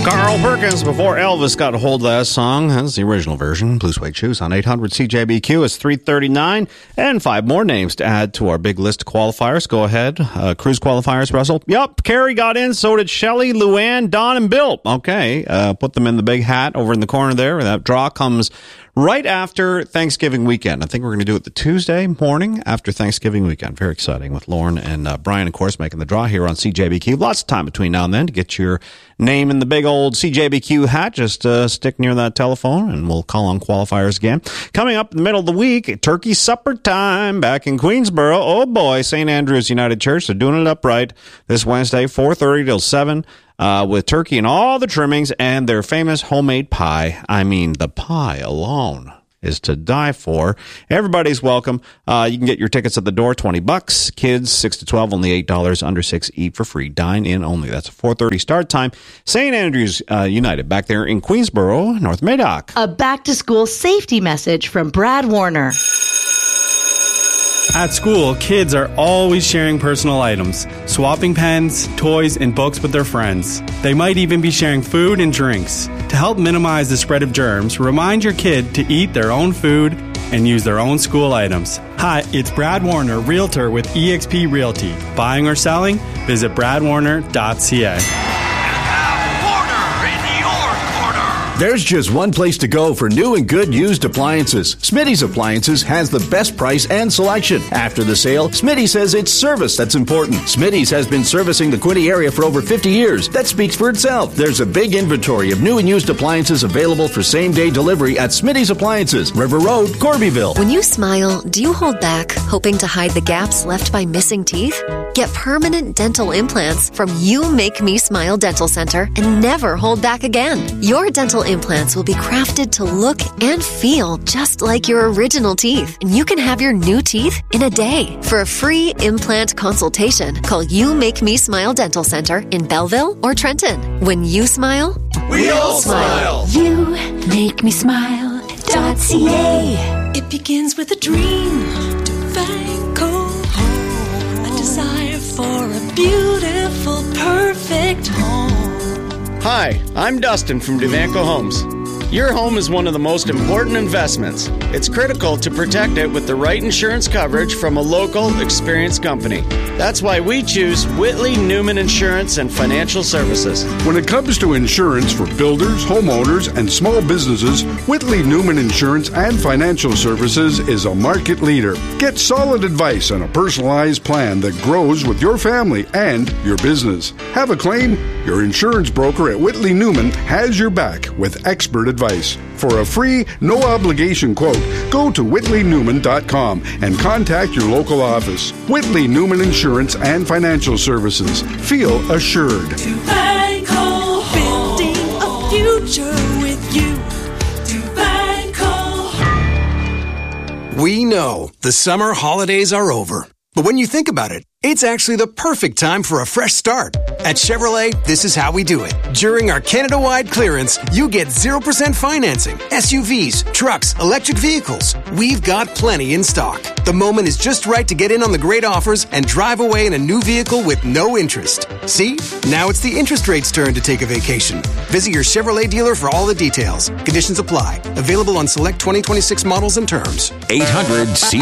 Carl Perkins before Elvis got a hold of that song. That's the original version. Blue Suede Shoes on 800 CJBQ. It's 3:39 and 5 more names to add to our big list of qualifiers. Go ahead. Cruise qualifiers, Russell. Yep, Carrie got in. So did Shelley, Luann, Don, and Bill. Okay, put them in the big hat over in the corner there. That draw comes right after Thanksgiving weekend. I think we're going to do it the Tuesday morning after Thanksgiving weekend. Very exciting with Lauren and Brian, of course, making the draw here on CJBQ. Lots of time between now and then to get your name in the big old CJBQ hat. Just stick near that telephone and we'll call on qualifiers again. Coming up in the middle of the week, turkey supper time back in Queensboro. Oh boy, St. Andrew's United Church. They're doing it up right this Wednesday, 4:30 till 7. With turkey and all the trimmings and their famous homemade pie. I mean, the pie alone is to die for. Everybody's welcome. You can get your tickets at the door, $20. Kids, 6 to 12, only $8. Under 6, eat for free. Dine in only. That's a 4:30 start time. St. Andrews United back there in Queensboro, North Madoc. A back-to-school safety message from Brad Warner. At school, kids are always sharing personal items, swapping pens, toys, and books with their friends. They might even be sharing food and drinks. To help minimize the spread of germs, remind your kid to eat their own food and use their own school items. Hi, it's Brad Warner, Realtor with eXp Realty. Buying or selling? Visit bradwarner.ca. There's just one place to go for new and good used appliances. Smitty's Appliances has the best price and selection. After the sale, Smitty says it's service that's important. Smitty's has been servicing the Quinte area for over 50 years. That speaks for itself. There's a big inventory of new and used appliances available for same-day delivery at Smitty's Appliances, River Road, Corbyville. When you smile, do you hold back, hoping to hide the gaps left by missing teeth? Get permanent dental implants from You Make Me Smile Dental Center and never hold back again. Your dental implants will be crafted to look and feel just like your original teeth, and you can have your new teeth in a day. For a free implant consultation, call You Make Me Smile Dental Center in Belleville or Trenton. When you smile, we all smile. You make me smile.ca. It begins with a dream to Vanco Home. A desire for a beautiful, perfect home. Hi, I'm Dustin from Duvanco Homes. Your home is one of the most important investments. It's critical to protect it with the right insurance coverage from a local, experienced company. That's why we choose Whitley Newman Insurance and Financial Services. When it comes to insurance for builders, homeowners, and small businesses, Whitley Newman Insurance and Financial Services is a market leader. Get solid advice on a personalized plan that grows with your family and your business. Have a claim? Your insurance broker at Whitley Newman has your back with expert advice. For a free, no-obligation quote, go to whitleynewman.com and contact your local office. Whitley Newman Insurance and Financial Services. Feel assured. Duvanco, building a future with you. Duvanco. We know the summer holidays are over. But when you think about it, it's actually the perfect time for a fresh start. At Chevrolet, this is how we do it. During our Canada-wide clearance, you get 0% financing, SUVs, trucks, electric vehicles. We've got plenty in stock. The moment is just right to get in on the great offers and drive away in a new vehicle with no interest. See? Now it's the interest rate's turn to take a vacation. Visit your Chevrolet dealer for all the details. Conditions apply. Available on select 2026 models and terms. 800